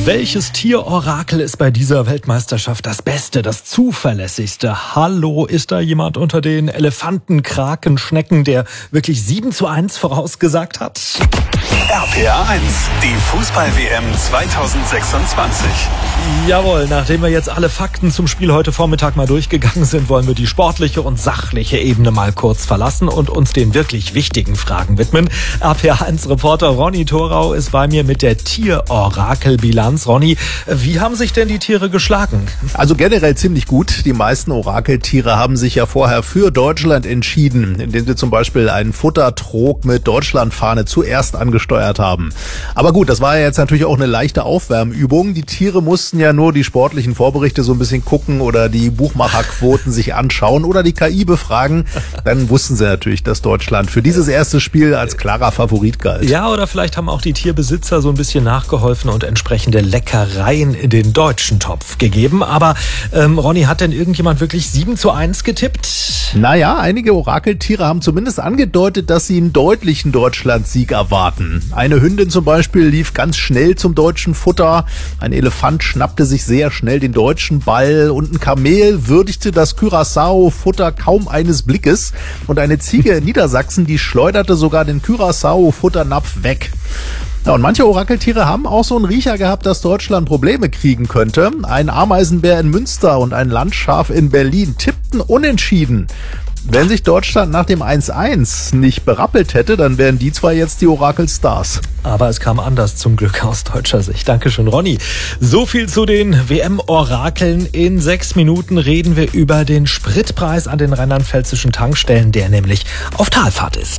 Welches Tierorakel ist bei dieser Weltmeisterschaft das Beste, das zuverlässigste? Hallo, ist da jemand unter den Elefanten, Kraken, Schnecken, der wirklich 7:1 vorausgesagt hat? RPR 1, die Fußball-WM 2026. Jawohl, nachdem wir jetzt alle Fakten zum Spiel heute Vormittag mal durchgegangen sind, wollen wir die sportliche und sachliche Ebene mal kurz verlassen und uns den wirklich wichtigen Fragen widmen. RPR 1-Reporter Ronny Thorau ist bei mir mit der Tierorakelbilanz. Ronny, wie haben sich denn die Tiere geschlagen? Also generell ziemlich gut. Die meisten Orakeltiere haben sich ja vorher für Deutschland entschieden, indem sie zum Beispiel einen Futtertrog mit Deutschlandfahne zuerst angesteuert haben. Aber gut, das war ja jetzt natürlich auch eine leichte Aufwärmübung. Die Tiere mussten ja nur die sportlichen Vorberichte so ein bisschen gucken oder die Buchmacherquoten sich anschauen oder die KI befragen. Dann wussten sie natürlich, dass Deutschland für dieses erste Spiel als klarer Favorit galt. Ja, oder vielleicht haben auch die Tierbesitzer so ein bisschen nachgeholfen und entsprechende Leckereien in den deutschen Topf gegeben. Aber Ronny, hat denn irgendjemand wirklich 7:1 getippt? Naja, einige Orakeltiere haben zumindest angedeutet, dass sie einen deutlichen Deutschlandsieg erwarten. Eine Hündin zum Beispiel lief ganz schnell zum deutschen Futter. Ein Elefant schnappte sich sehr schnell den deutschen Ball und ein Kamel würdigte das Curaçao-Futter kaum eines Blickes. Und eine Ziege in Niedersachsen, die schleuderte sogar den Curaçao-Futternapf weg. Ja, und manche Orakeltiere haben auch so einen Riecher gehabt, dass Deutschland Probleme kriegen könnte. Ein Ameisenbär in Münster und ein Landschaf in Berlin tippten unentschieden. Wenn sich Deutschland nach dem 1:1 nicht berappelt hätte, dann wären die zwar jetzt die Orakelstars. Aber es kam anders zum Glück aus deutscher Sicht. Dankeschön, Ronny. So viel zu den WM-Orakeln. In 6 Minuten reden wir über den Spritpreis an den rheinland-pfälzischen Tankstellen, der nämlich auf Talfahrt ist.